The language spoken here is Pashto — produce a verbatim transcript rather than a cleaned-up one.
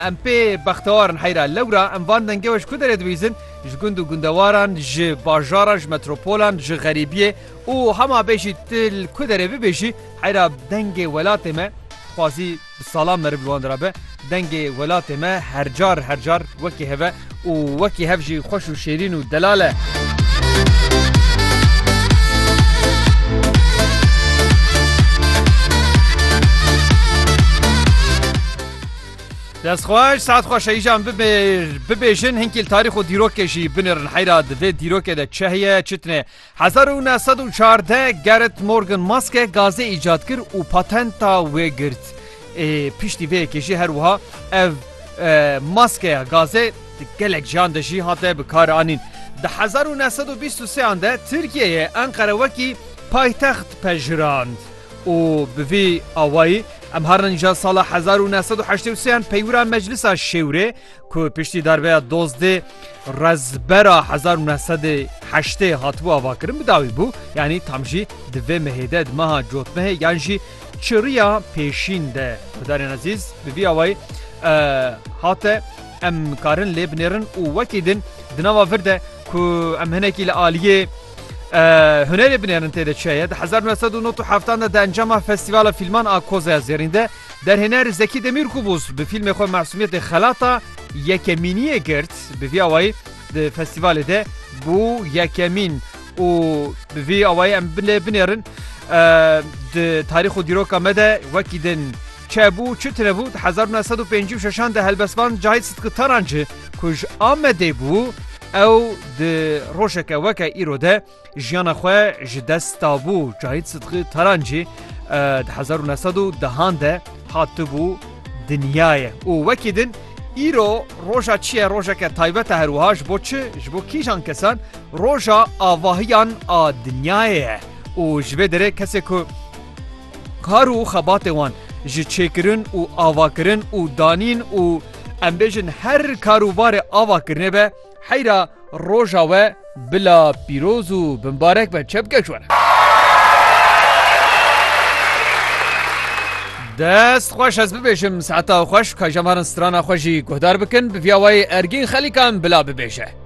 ام پی بختوارن حیرا لورا ام وان دنگوش کدره دویزن ج گند و گندواران ج باجارا ج متروپولان ج غریبیه و هما بیشی تل کدره ببیشی حیرا دنگ ولات ما خوازی سلام مرب لوان درابه دنگ ولات ما هر جار هر جار وکی هوا و وکی هف جی خوش و شیرین و دلاله. دست خوش ساعت خوش ایجان ببیشن هنکیل تاریخ و دیروکشی بنرن حیرا دوی دیروکه ده چهیه چتنه هزار و نهصد و چهارده گرت مورگن ماسک گازه ایجاد کر و پاتنتا وی گرد پیشتی وی کشی هر وها او ماسک گازه گلک جان دشی هاته بکار آنین ده هزار و نهصد و بیست و سه آنده ترکیه انقره وکی پایتخت پجراند و بوی آوایی ام هر نجا سال هزار و نهصد و هشتاد و سه پیورا مجلس شوره که پشتی دربه دوزده رزبرا هزار و نهصد و هشتاد هاتبو آوا کرن بداوی بو یعنی تامجی دوه مهیده دمها جوتمه یعنی جی چریا پیشین ده بدارین عزیز بوی آوایی هاته ام کارن لیبنرن و وکیدن دنوا ورده که ام هنکی لآلیه هنری بنیرن تیده چیه ده هزار و نهصد و نه و هفتاد ده انجام فستیوال فیلمان آکوزه زیرینده در هنر زکی دمیر کوبوس به فیلم خود معصومیت خلاطا یکمینیه گرد به وی آوائی ده فستیوال ده بو یکمین و به وی آوائی ام بنیرن ده تاریخ و دیروکا مده وکی دن چه بو چه تنه بو ده هزار و نهصد و پنجاه و شش ده هلبسبان جاید صدق ترانجه کج آمده بو او د روشک وکا ایرو ده جیان خواه جدستا بو جاید صدقی ترانجی د هزار و نهصد و ده ده حتی بو دنیای او وکی دن ایرو روشا چیه روشا که تایبت هروها جبو چه جبو کیشان کسان روشا آواهیان آ دنیای او جبه داره کسی که کارو خبات وان جه چکرن و آوا کرن و دانین و امبیجن هر کاروبار آوا کرنه به حیرا روژا و بلا پیروز و بمبارک به چپ کشوره دست خوش از ببیشم ساعتا خوش که جمارن سترانا خوشی گهدار بکن بفیاوی ارگین خلیکان بلا ببیشه